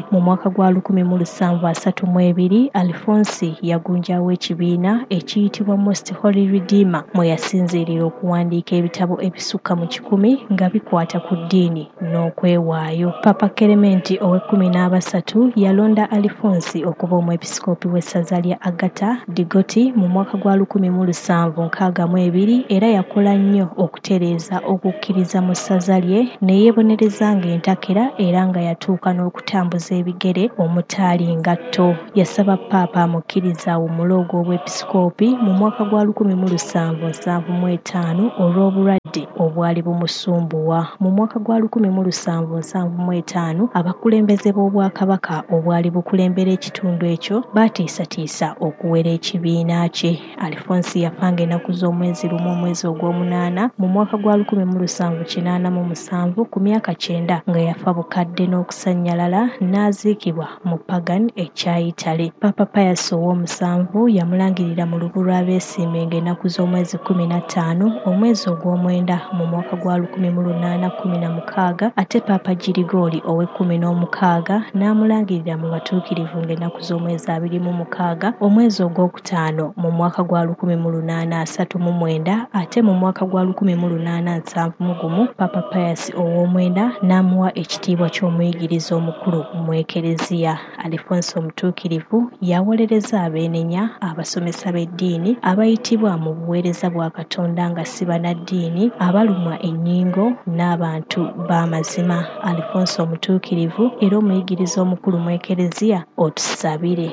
mwaka gwa lukumi mu lusanvu asatu mu ebiri Alphonse yagunjawo ekibiina ekiyitibwa Most Holy Redeemer mwe yasinziirira okuwandiika ebitabo ebisukka mu kikumi nga bikwata ku ddiini n'okwewaayo. Papa Clement ow'ekkumi n'abasatu yalonda Alphonse okuba omwepisikoopi w'essaza lya Agata Digoti mu mwaka gwa lukumi mu lusanvu nkaaga mu ebiri era yakola nnyo okutereeza okukkiriza mu ssaza lye ne yeebonereza ng'entakera era nga yatuuka n'okutambuza ebigere omutaali ngatto. Yasaba Paapa amukkiriza omuloogo obwepisikoopi mu mwaka gwa lukumi mu lusanvu nsanvu mu etaano olw'obulwadde obwali bumusumbuwa. Mu mwaka gwa lukumi mu lusanvu nsanvu mu etaano abakulembeze b'obwakabaka obwali bukulembera ekitundu ekyo baatiisatiisa okuwera ekibiina kye. Alphonse yafanga ennaku z'omwezi lumu omwezi ogw'omunaana mu mwaka gwa lukumi mu lusanvu kinaana mu musanvu ku myaka kyenda nga yafa bukadde n'okusannyalala n'aziikibwa mu Pagan ekya Italy. Papa Pius ow'omusanvu yamulangirira mu lubu lw'abeesiime ng'ennaku z'omwezi kkumi na ttaano omwezi ogw'omwenda mu mwaka gwa lukumi mu lunaana kkumi na mukaaga ate Papa Girigoli ow'ekkumi n'omukaaga n'amulangirira mu batuukirivu ng'ennaku z'omwezi abiri mu mukaaga omwezi ogwokutaano mu mwaka gwa lukumi mu lunaana asatu mu mwenda ate mu mwaka gwa lukumi mu lunaana nsanvu mu gumu Papa Pius ow'omwenda n'amuwa ekitiibwa ky'omuyigiriza omukulu mu Ekereziya. Alphonse omutuukirivu yawolereza abeenenya abasomesa b'eddiini abayitibwa mu buweereza bwa Katonda nga si bannaddiini abalumwa ennyingo n'abantu b'amazima. Alphonse omutuukirivu era omuyigiriza omukulu mu Ekereziya otusabire.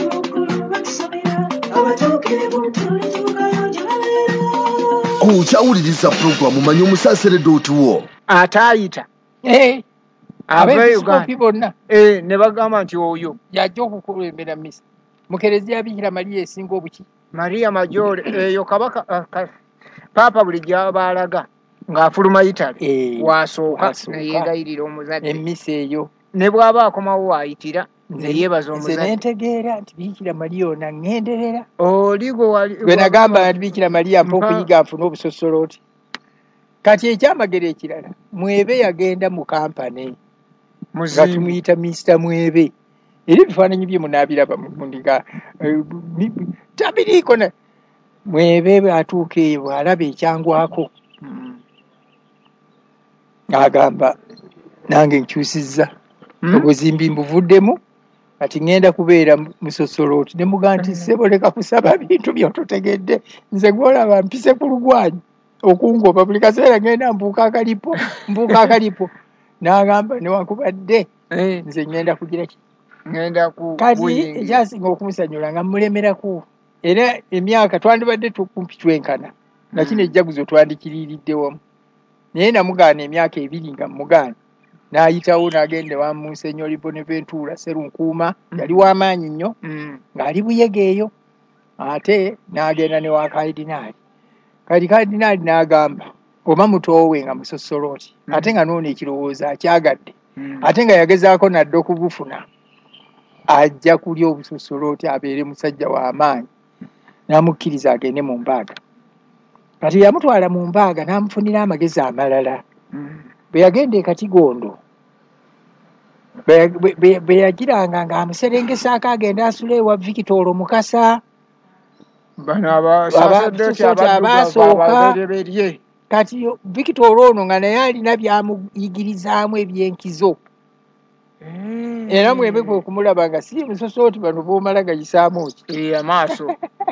Okyawuliriza pulogulaamu manyi omusaaseredde otuwo ataayita Eh, abeepisikoopi bonna eh, ne bagamba nti oyo yajja okukulembera misa mu Kereziya Bikira Mariya esinga obuki Maria Majore eyo kabaka ah, ka, Papa buli gy'abaalaga ng'afuluma Italy Eh, wasooka wasooka. ne yeegayirira omuzadde emmisa eyo ne bw'aba akomawo waayitira ne yeebaza nze omuzadde. nentegeera nti Bikira Mariya ono aŋŋenderera Oli gwe wali gwe nagamba nti Bikira Mariya mpa Mpa. okuyiga nfune obusosolooti. Kati ekyamagero ekirala Mwebe yagenda mu kampani nga muzimbi tumuyita Mister Mwebe era ebifaananyi bye munaabiraba mu ndiga eh, mi- mi- tabiriiko na Mwebe bw'atuuka eyo bw'alaba ekyangwako agamba nange nkyusizza Hmm? obuzimbi mbuvuddemu kati ŋŋenda kubeera mu- musosolooti ne mugamba nti ssebo leka kusaba bintu byototegedde nze gw'olaba mpise ku lugwanyi okungoba buli kaseera ŋŋenda mbuuka akalipo mbuuka akalipo n'agamba newankubadde Eh, nze ŋŋenda kugira ki ngenda ku kati buyingi. ekyasinga okumusanyula nga mulemerako era emyaka twandibadde tukumpi twenkana nga kino ejjaguzo twandikiriiridde wamu naye namugaana emyaka ebiri nga mugaana n'ayitawo n'agenda wa Monsignori Bonaventura Serunkuuma yali w'amaanyi nnyo Mm. ng'ali Buyege eyo ate n'agenda ne wa Kalidinaali kati Kalidinaali n'agamba oba mutoowe nga musosolooti ate nga n'ono ekirowoozo akyagadde Mm. ate nga yagezaako nadde okubufuna ajja kulya obusosolooti abeere musajja w'amaanyi n'amukkiriza agende mu mbaaga kati yamutwala mu mbaaga n'amufunira amagezi amalala Mm. bwe yagenda e Katigondo bwe- bwe- bwe bwe yagiranga ng'amuserengesaako agenda asula ewa Victor Mukasa Bano abasaseddoti Abasaseddoti abasooka. ababereberye. kati yo- Victor ono nga naye alina byamuyigirizaamu ebyenkizo era Mwebe kwe kumulaba nga si musosolooti bano b'omala gayisaamu ki Eh, amaaso.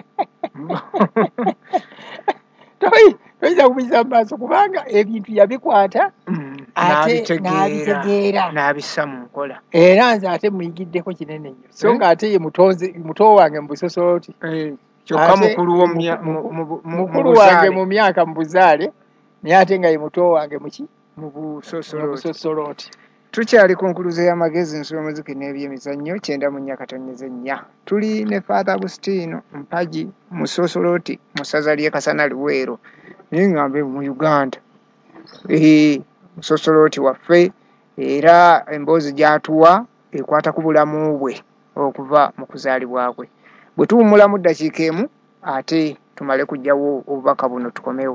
Toyi- toyinza kubiyisa mu maaso kubanga ebintu yabikwata Mm. ate N'abitegeera. n'abitegeera N'abissa mu nkola. era nze ate muyigiddeko kinene nnyo so Eh? nga ate ye mutonze muto wange mu busosolooti Eh, kyokka Ate mukulu wo mu mu- mya- mu- mu- mu- mu- mu mukulu wange buzaale. mu myaka mu buzaale naye ate nga ye muto wange muki mu mu busosolooti. busosolooti Tukyali ku nkuluze y'amagezi nsomoziki n'ebyemizannyo kyenda mu nnya katonyeze nnya. Tuli ne Father Agustino Mpagi Musosolooti mu ssaza ly'e Kasana Luweero. Naye ngambe mu Uganda. Eh, Musosolooti waffe era emboozi gy'atuwa ekwata ku bulamu bwe okuva mu kuzaalibwa kwe. Bwe tuwummulamu ddakiika emu ate tumale kuggyawo obubaka buno tukomewo.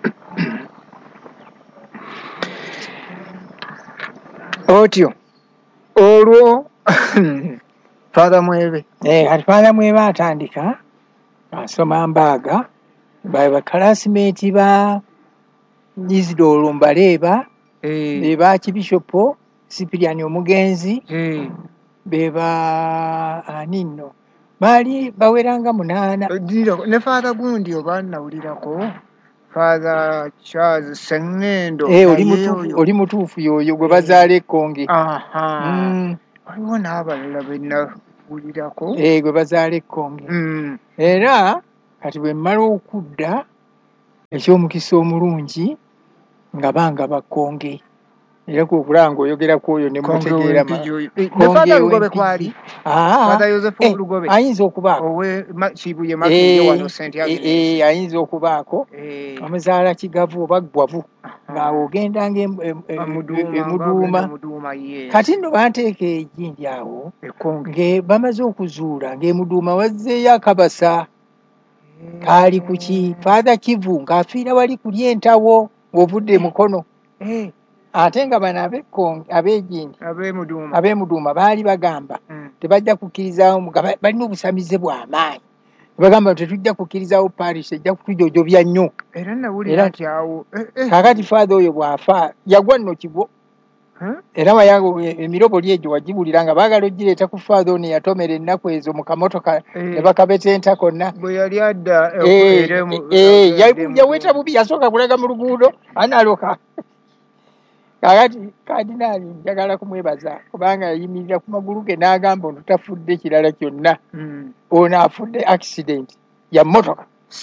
Otyo olwo Father Mwebe eh kati Father Mwebe atandika asoma Mbaaga ba bakalasimate ba Isidoro Mbaleba eh beba Kibishopo Cyprian Omugenzi eh beba anino bali baweranga munana dira ne Father gundi obana ulirako Father Charles Sengendo eh oli mutufu oli mutufu yoyo gwe bazaale Konge aha mm waliwo n'abalala benna ulirako eh gwe bazaale Konge mm era kati bwe mmala okudda ekyomukisa omulungi nga banga bakonge era kukulanga oyogera kwoyo ne mutegeera ne Father Lugobe kwali ah Father Joseph eh, Lugobe ayinza okubaako owe Kibuye Makiyo wano Saint Agnes eh ayinza okubaako eh omuzaala Kigavu oba Ggwavu nga ogenda ng'emuduuma kati nno banteeka egindi awo nge bamaze okuzuula ng'emuduuma wazzeeyo akabasa kaali kuki Father Kivu ng'afiira wali kuli entawo ng'ovudde mukono ate nga bano ab'Ekkonge ab'egindi ab'emuduuma ab'emuduuma baali bagamba Mm. tebajja kukkirizaawo balina obusamize bw'amaanyi bagamba tetujja kukkirizaawo parish ejja kutujojobya nnyo era nawulira nti awo kakati Father oyo bw'afa yagwa nno kigo era wayango emirobo lyegyo wagibulira nga baagala ogireeta ku Father ono yatomera ennaku ezo mu kamotoka ne bakabetenta konna bwe yali adda yaweta bubi yasooka kulaga mu luguudo analoka kakati kadinaali njagala kumwebaza kubanga yayimirira ku magulu ge n'agamba ono tafudde kirala kyonna ono afudde accident ya mmotoka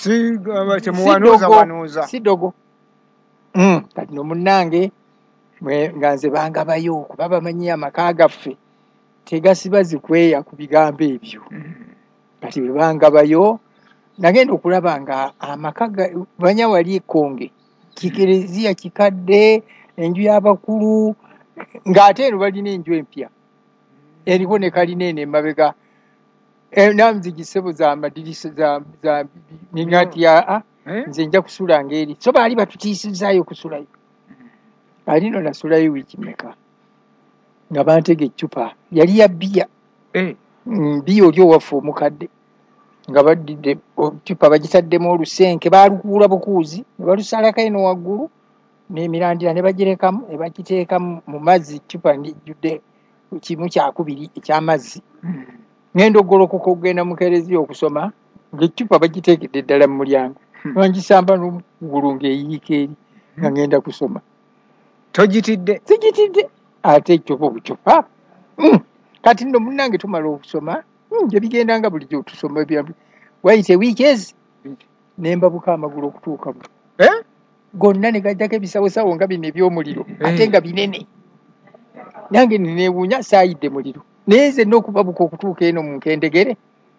si dogo kati nomunnange nga nze bangabayo kuba bamanyi amaka gaffe tegasiba zikweya ku bigambo ebyo kati bwe bangabayo nagenda okulaba nga amaka banya wali Ekkonge kikereziya kikadde enju y'abakulu ng'ate eno balina enju empya eriko ne kalinene emabega namuzigissebo za madirisa za ningati ya nze nja kusula ng'eri so baali batutiisizaayo kusulayo alino nasulayo wiiki meka nga bantega eccupa yali ya bbiya bbiya oli owaffe omukadde nga baddidde ccupa bagitaddemu olusenke baalukuula bukuuzi ne balusalako eno waggulu n'emirandira ne bagirekamu ne bagiteeka mu mazzi ccupa ngijjudde kimu kyakubiri eky'amazzi ngenda ogolokoka okugenda mu kereziya okusoma ng'eccupa bagiteekedde ddala mu mulyango bangisamba n'omugulu ng'eyiika eri nga ngenda kusoma togitidde sigitidde ate eccupa obucupa kati nno munnange tumala okusoma gye bigendanga bulijjo tusoma wayite wiiki ezi ne mbabuka amagulu okutuuka mu gonna ne gajjako ebisawosawo nga bino eby'omuliro ate nga binene nange neneewuunya saayidde muliro naye nze n'okubabuka okutuuka eno mu Nkendegere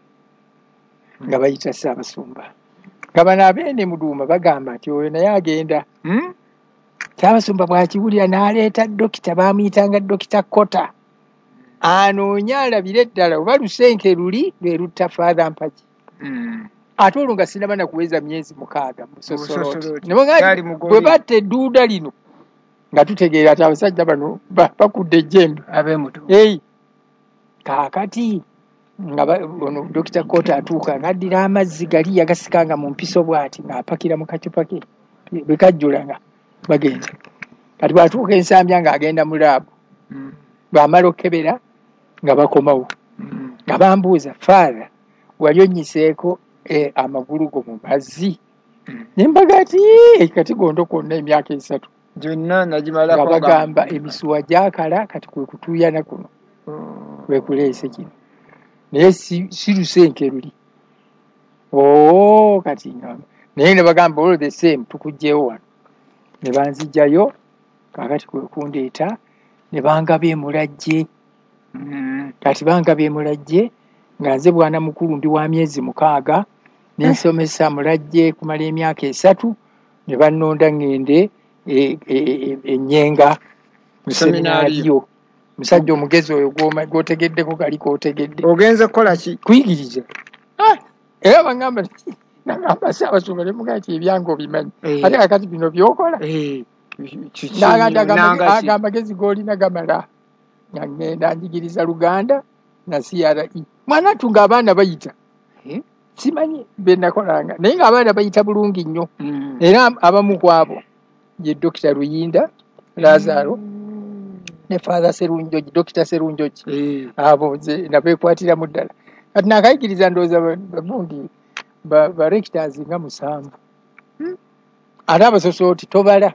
nga bayita Ssaabasumba nga bano abeene Muduuma bagamba nti oyo naye agenda Ssaabasumba bw'akiwulira n'aleeta dokita baamuyitanga Dokita Kota anoonya alabire eddala oba lusenke luli lwe lutta Father Mpagi ate olwo nga sinaba nakuweza myezi mukaaga musosoloti bwe batta edduuda lino nga tutegeera ati abasajja bano bakudde ejjembe ei kaakati nga ono Dokita Kota atuuka ng'addira amazzi gali yagasikanga mu mpiso bw'ati ng'apakira mu kacupa ke bwe kajjula nga bagenza kati bw'atuuka ensambya ng'agenda mu laabu bw'amala okkebera nga bakomawo nga bambuuza Father wali onnyiseeko amagulu go mu mazzi ne mbaga ati kati gondo kwonna emyaka esatu gyonna nagimala nga bagamba emisuwa gyakala kati kwe kutuuyana kuno kwe kuleese kino naye si lusenke luli oo kati naye ne bagamba all the same tukugjewo wano ne banzijjayo kakati kwe kundeeta ne bangaba emulajje kati bangaba emulajje nga nze bwana mukulu ndi wa myezi mukaaga nensomesa mulajje kumala emyaka esatu ne bannonda ngende enyenga mu seminaariyo musajja omugezi oyo gw'otegeddeko kali k'otegedde ogenze kukola ki kuyigiriza era bagamba nagamba Ssaabasumba ne mugamba nti ebyange obimanyi ate kakati bino byokola agamba magezi g'olina gamala nga ngenda njigiriza Luganda na C R E. Mwana tunga abaana bayita. Eh? Simanyi be nakolanga. Naye nga abaana bayita bulungi nnyo. Mm. Era abamu kwabo ye Doctor Ruyinda Lazaro ne Father Serunjoji, Doctor Serunjoji. Eh. Abo nze nabekwatira muddala. Kati nakayigiriza ndowooza babundi ba, ba rectors nga musanvu. Hmm. Ate abasosooti tobala.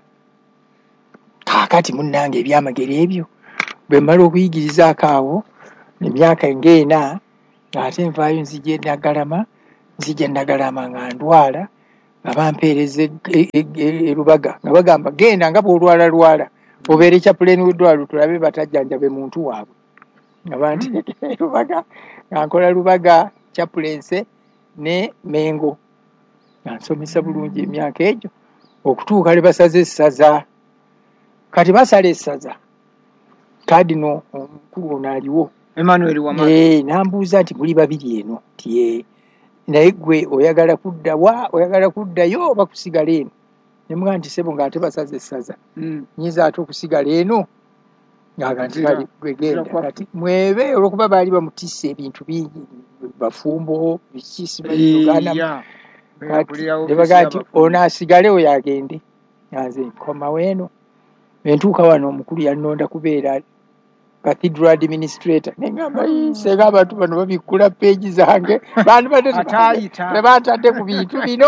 Kaakati munnange ebyamagero ebyo bwe mmala okuyigirizaako awo emyaka ng'ena ng'ate nvaayo nzija e Naggalama nzija e Naggalama nga ndwala nga bampeereza e, e, e, e Lubaga nga bagamba genda nga bw'olwala lwala obeere chaplain w'eddwaliro tulabe batajjanjabe muntu waabwe nga banteeka e Lubaga nga nkola Lubaga chaplaincy ne Mengo nga nsomesa bulungi emyaka egyo okutuuka le basaze essaza. Kati basala essaza kadino omukulu ono aliwo Emmanuel Wamala. Eh, nambuuza nti muli babiri eno nti ye naye gwe oyagala kudda wa oyagala kuddayo oba kusigala eno? Ne mugamba nti sebo ng'ate basaze essaza Mm. nyinza ate okusigala eno ng'aga nti Nzira- kale gwe genda nzira kwa- kati mwebe olw'okuba baali bamutisse ebintu bingi bafumbo biki simanyi Eh, Uganda ya. kati Kulirawo ne bagaa nti ono asigale oyo agende. Nze nkoma weeno ne ntuuka wano omukulu yannonda kubeera cathedral administrator nengamba senga abantu bano babikkula peegi zange bantu Ataayita. tebatadde ku bintu bino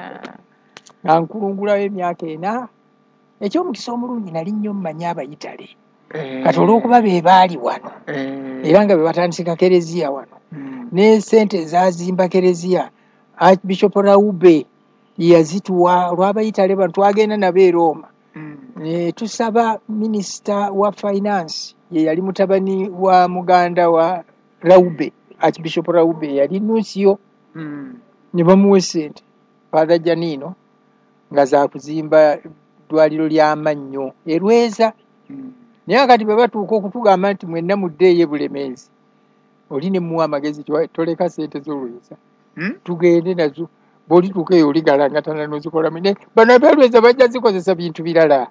nga nkulungulayo emyaka ena. Ekyomukisa omulungi nali nnyo mmanyi Abayitale Eh. kati olw'okuba be baali wano Eh. era nga be batandisika kereziya wano Mm. ne sente ezazimba kereziya Archbishop Raube yazituwa olw'Abayitale bano twagenda nabo e Roma. Mm. Ne tusaba minisita wa finance ye yali mutabani wa muganda wa Raube, Archbishop Raube yali nunsiyo. Mm. Ne bamuwa sente Father Janino nga za kuzimba ddwaliro ly'amannyo e Lweza. Mm. Naye kati bwe batuuka okutugamba nti mwenna muddeeyo e Bulemeezi oli ne muwa amagezi twa- toleka sente z'Olweza Mm. tugende nazo bw'olituuka eyo oligalangatana n'ozikola mine bano ab'Olweza bajja zikozesa bintu birala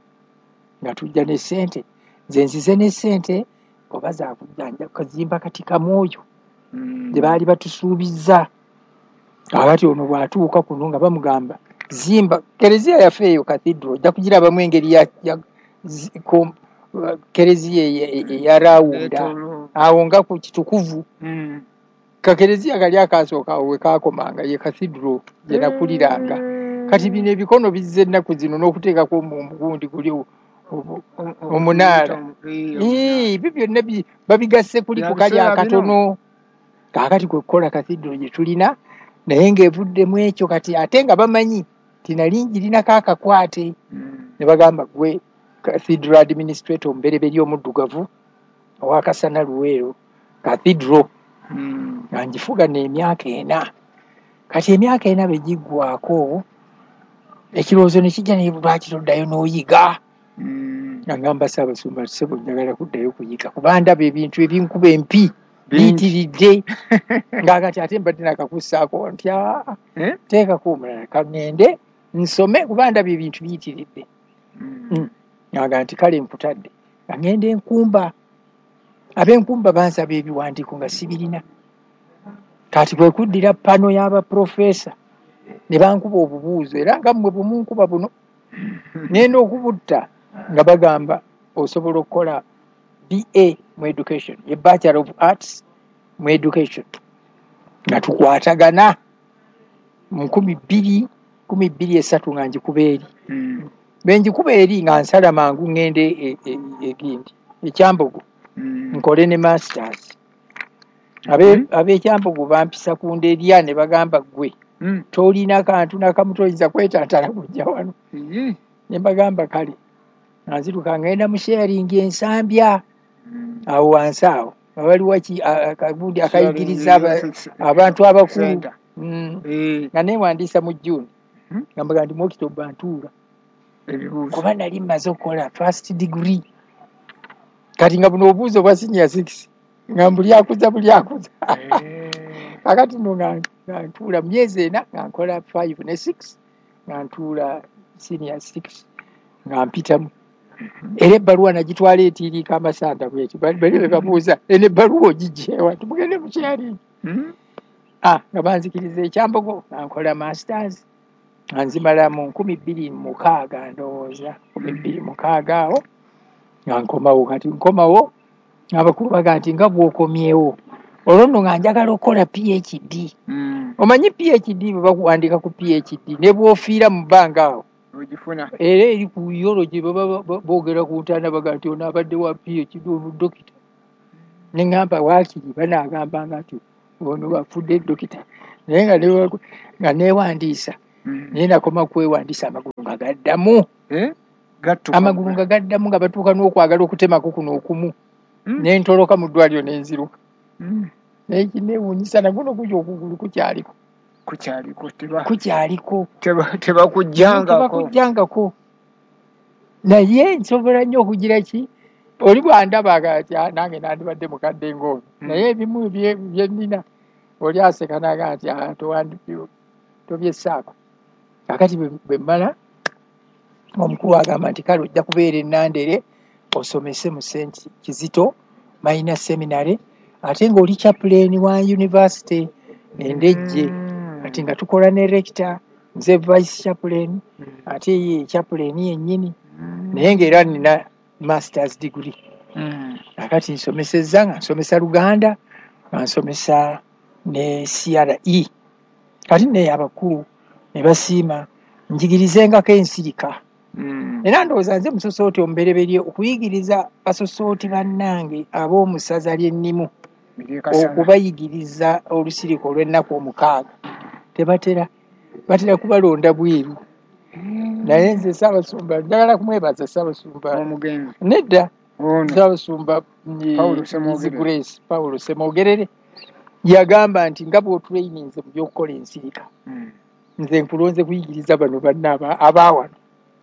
nga tujja ne ssente nze nzize ne ssente oba zakujjanja kazimba kati kamwoyo Mm. gye baali batusuubizza. Kakati ono bw'atuuka kuno nga bamugamba zimba kereziya yaffe eyo cathedral ojja kugirabamu engeri ya, ya zi- kom- uh, kereziya eya- eya Rawunda Etolo. awo nga ku kitukuvu Mm. kakereziya kali akasooka awo we kakomanga ye cathedral gye nakuliranga. Kati bino ebikono bizze ennaku zino n'okuteekako omugundi guli o- o- O- o- omunaala. Eh, Eh, ebyo byonna bi- babigasse kuli Bya ku kali biseera akatono. Kaakati kwe kukola cathedral gye tulina naye ng'evuddemu ekyo kati ate nga bamanyi ti nali ngirinako akakwate. Mm. Ne bagamba gwe cathedral administrator omubereberye omuddugavu owakasana Luweero cathedral Mm. nga ngifuga n'emyaka ena. Kati emyaka ena bwe giggwako ekirowoozo ne kijja ne lwaki toddayo n'oyiga. Mm. Nga ngamba Ssaabasumba ssebo njagala kuddayo kuyiga kuba ndaba ebintu ebinkuba empi Bingi. biyitiridde nga kati ate mbadde nakakussaako nti aa Eh? teekako omulala kagende nsome kuba ndaba ebintu biyitiridde. Mm. Mm. Ngaga nti kale mputadde nga ngenda enkumba ab'enkumba bansaba ebiwandiiko nga sibirina. Kati kwe kuddira pano y'abaprofesa ne bankuba obubuuzo era nga mmwe bwe munkuba buno ngenda okubutta nga bagamba osobola okukola B A mu education ye Bachelor of Arts mu education nga tukwatagana mu nkumi bbiri nkumi bbiri esatu nga ngikuba eri. Mm. Bwe ngikuba eri nga nsala mangu ngende e- e- egindi ekyambogo Mm. nkole ne masters. Abe ab'ekyambogo bampisa ku nderya ne bagamba gwe Mm. tolina kantu nakamu toyinza kwetantala kujja wano. Eh. Ne mbagamba kale nga nziruka ngenda mu sharing ensambya Mm. awo wansi awo nga waliwo ki- a- akagundi akayigiriza aba- Sharing abantu abakulu. Center. Mm. Eh. Nga newandiisa mu June Mm. nga mbaga ndi mu October ntuula Ebibuuzo. kuba nali mmaze okukola first degree. Kati nga buno obuuzo bwa senior six nga buli akuza buli akuza Eh. kakati nno nga nga ntuula mu myezi ena nga nkola five ne six nga ntuula senior six nga mpitamu era ebbaluwa nagitwala etiiriika amasanda bweti bali be babuuza ene ebbaluwa ogigyewa tumugende mukyali ah nga banzikiriza ekyambogo ankola masters anzimala mu nkumi bbiri mukaaga ndowooza nkumi bbiri mukaaga awo nga nkomawo kati nkomawo abakulu baga nti nga bw'okomyewo olwo nno nga njagala okukola P H D omanyi P H D bwe bakuwandika ku P H D ne bw'ofiira mu bbanga awo ogifuna era eri ku urology baba boogera ku ntaana baga nti ono abadde wa P H D oludokita ne ŋŋamba waakiri banaagambanga nti ono bafudde dokita naye nga nga neewandiisa naye nakoma kwewandiisa amagulu nga gaddamu amagulu nga gaddamu nga batuuka n'okwagala okutemako kuno okumu ne ntoloka mu ddwaliro ne nziruka naye kineewuunyisa naguno kuki okugulu kukyaliko kukyaliko kukyaliko tebakujjangako naye nsobola nnyo okugira ki oli bwandabaga ati nange nandibadde mukadde ng'ono naye ebimu byennina oli aseka naga nti tobyessaako kakati bwe mmala omukulu agamba nti kale ojja kubeera ennandere osomese mu Saint Kizito Minor Seminary ate ng'oli chaplain wa university endejje ati nga tukola ne rector nze vice chaplain ate ye chaplain yennyini naye ng'era nina masters degree akati nsomesezza nga nsomesa Luganda nga nsomesa ne C R E kati naye abakulu ne basiima njigirizenga ensirika era ndowooza nze musosooti omubereberye okuyigiriza basosooti bannange ab'omusaza ly'ennimu okubayigiriza olusirika olw'ennaku omukaaga tebatera batera kubalonda bweru naye nze Ssaabasumba njagala kumwebaza Ssaabasumba nedda Ssaabasumba Grace Paulo Semogerere yagamba nti nga bw'otuleyininze mu by'okukola ensirika nze nkulonze kuyigiriza bano bannaaba abaawano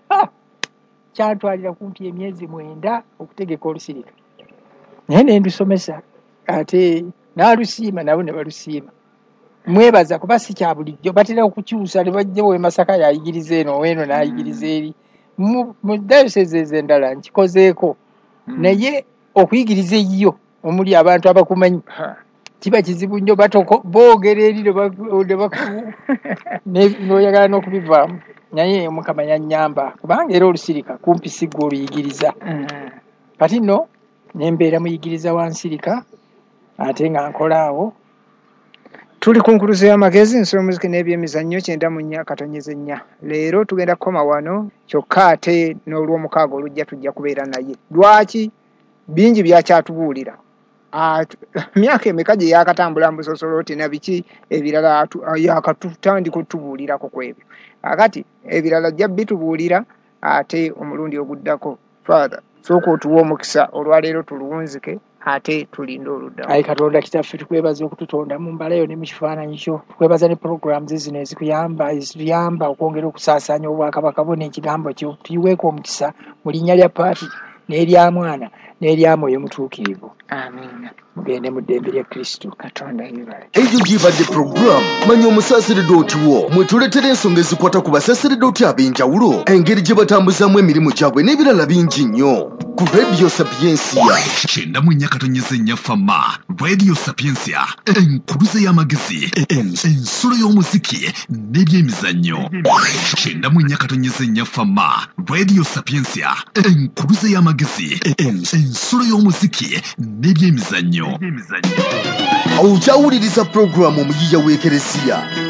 kyantwalira kumpi emyezi mwenda okutegeka olusirika naye ne ndusomesa ate n'alusiima nabo ne balusiima mwebaza kuba si kya bulijjo batera okukyusa ne bajja we Masaka yayigiriza eno weeno n'ayigiriza eri mu dayoseze endala nkikozeeko naye okuyigiriza eyo omuli abantu abakumanyi kiba kizibu nnyo boogera eri n'oyagala n'okubivaamu naye Mukama yannyamba kubanga era olusirika kumpi sigwa oluyigiriza kati nno ne mbeera muyigiriza wa nsirika ate nga nkolaawo tuli ku nkuluzo y'amagezi nsolo muziki n'ebyemizannyo kyenda mu nnya katonyeze nnya leero tugenda kukoma wano kyokka ate n'olw'omukaaga olujja tujja kubeera naye lwaki bingi byakyatubuulira myaka emeka gye yakatambula mbusosolooti na biki ebirala yakatutandika otubuulirako ku ebyo akati ebirala ajja bitubuulira ate omulundi oguddako father sooka otuwa omukisa olwaleero tuluwunzike ate tulinde oludda ayi Katonda kitaffe tukwebaza okututonda mu mbala yo ne mu kifaananyi kyo tukwebaza ne programs zino ezikuyamba ezituyamba okwongera okusaasaanya obwakabaka bwo n'ekigambo kyo tuyiweeko omukisa mu linnya lya paati n'erya mwana n'erya mwoyo mutuukirivu amiina mugende mu ddembe lya Kristo Katonda yebale eyo gibadde programu manya omusaseredooti wo mwetuleetera ensonga ezikwata ku basaseredooti ab'enjawulo engeri gye batambuzamu emirimu gyabwe n'ebirala bingi nnyo ku Radio Sapiensia kyenda mu nnya katonyeze nnya fama Radio Sapiensia enkuluze y'amagezi ensolo y'omuziki n'ebyemizannyo kyenda mu nnya katonyeze nnya fama Radio Sapiensia enkuluze y'amagezi ensolo y'omuziki n'ebyemizannyo okyawuliriza programu omuyiya w'ekeresiya